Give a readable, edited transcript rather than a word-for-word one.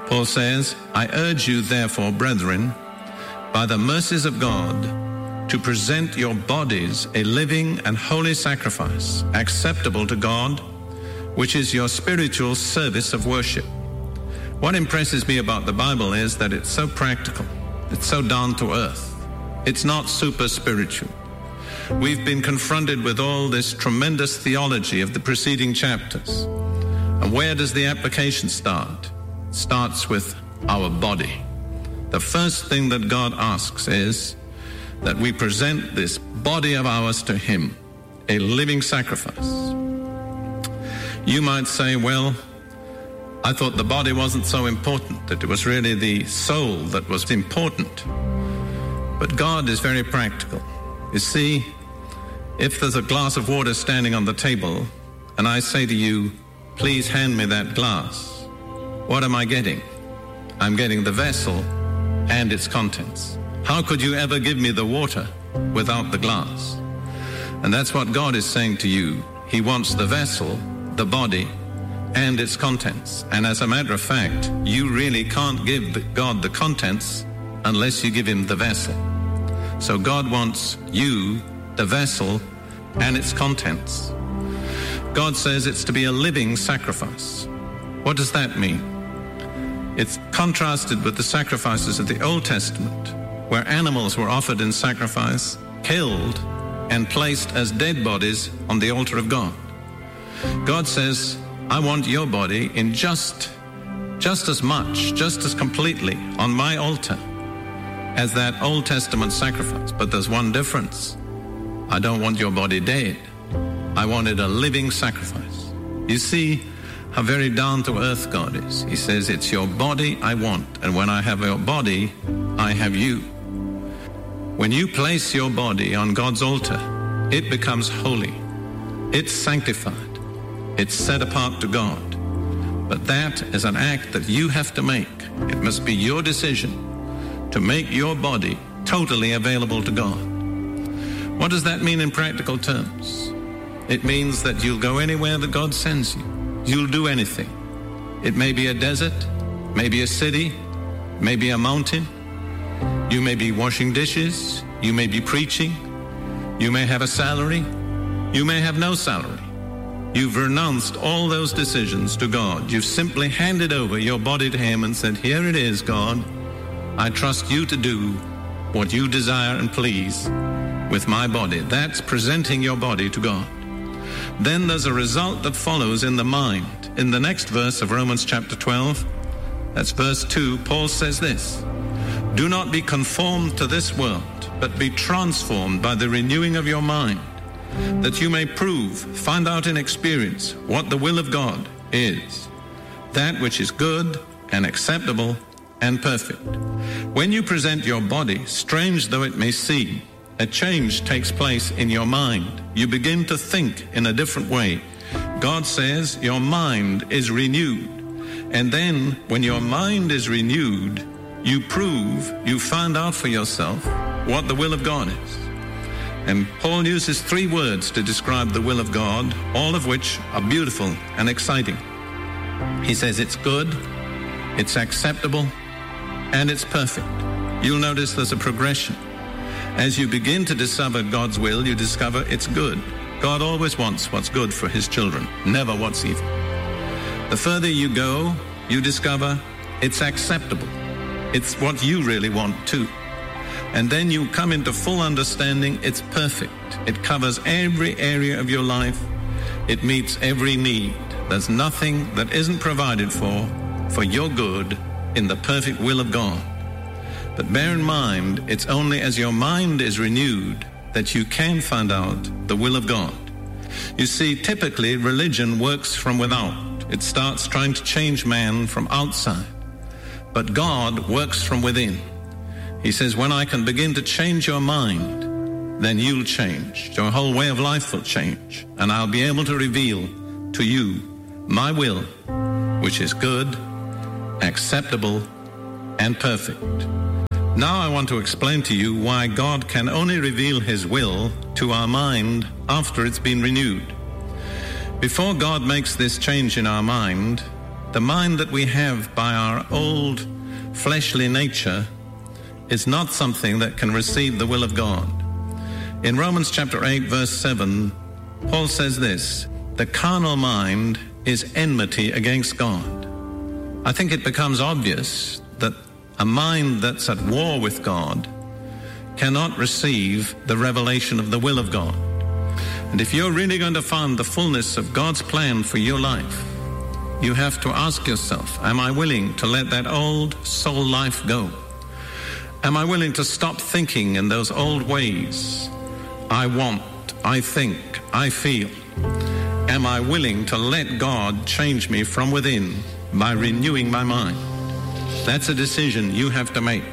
Paul says, I urge you therefore, brethren, by the mercies of God, to present your bodies a living and holy sacrifice, acceptable to God, which is your spiritual service of worship. What impresses me about the Bible is that it's so practical. It's so down to earth. It's not super spiritual. We've been confronted with all this tremendous theology of the preceding chapters. And where does the application start? It starts with our body. The first thing that God asks is that we present this body of ours to Him, a living sacrifice. You might say, well, I thought the body wasn't so important, that it was really the soul that was important. But God is very practical. You see, if there's a glass of water standing on the table, and I say to you, please hand me that glass, what am I getting? I'm getting the vessel and its contents. How could you ever give me the water without the glass? And that's what God is saying to you. He wants the vessel, the body, and its contents. And as a matter of fact, you really can't give God the contents unless you give Him the vessel. So God wants you, the vessel, and its contents. God says it's to be a living sacrifice. What does that mean? It's contrasted with the sacrifices of the Old Testament, where animals were offered in sacrifice, killed, and placed as dead bodies on the altar of God. God says, I want your body in just as much, just as completely on my altar as that Old Testament sacrifice. But there's one difference. I don't want your body dead. I wanted a living sacrifice. You see how very down-to-earth God is. He says, it's your body I want, and when I have your body, I have you. When you place your body on God's altar, it becomes holy. It's sanctified. It's set apart to God. But that is an act that you have to make. It must be your decision to make your body totally available to God. What does that mean in practical terms? It means that you'll go anywhere that God sends you. You'll do anything. It may be a desert, maybe a city, maybe a mountain. You may be washing dishes. You may be preaching. You may have a salary. You may have no salary. You've renounced all those decisions to God. You've simply handed over your body to Him and said, here it is, God. I trust you to do what you desire and please with my body. That's presenting your body to God. Then there's a result that follows in the mind. In the next verse of Romans chapter 12, that's verse 2, Paul says this, do not be conformed to this world, but be transformed by the renewing of your mind, that you may find out in experience what the will of God is, that which is good and acceptable and perfect. When you present your body, strange though it may seem, a change takes place in your mind. You begin to think in a different way. God says your mind is renewed. And then when your mind is renewed, you find out for yourself what the will of God is. And Paul uses 3 words to describe the will of God, all of which are beautiful and exciting. He says it's good, it's acceptable, and it's perfect. You'll notice there's a progression. As you begin to discover God's will, you discover it's good. God always wants what's good for His children, never what's evil. The further you go, you discover it's acceptable. It's what you really want too. And then you come into full understanding it's perfect. It covers every area of your life. It meets every need. There's nothing that isn't provided for your good in the perfect will of God. But bear in mind, it's only as your mind is renewed that you can find out the will of God. You see, typically religion works from without. It starts trying to change man from outside. But God works from within. He says, when I can begin to change your mind, then you'll change. Your whole way of life will change. And I'll be able to reveal to you my will, which is good, acceptable, and perfect. Now I want to explain to you why God can only reveal His will to our mind after it's been renewed. Before God makes this change in our mind, The mind that we have by our old fleshly nature is not something that can receive the will of God. In Romans chapter 8, verse 7, Paul says this, the carnal mind is enmity against God. I think it becomes obvious that a mind that's at war with God cannot receive the revelation of the will of God. And if you're really going to find the fullness of God's plan for your life, you have to ask yourself, am I willing to let that old soul life go? Am I willing to stop thinking in those old ways? I want, I think, I feel. Am I willing to let God change me from within by renewing my mind? That's a decision you have to make.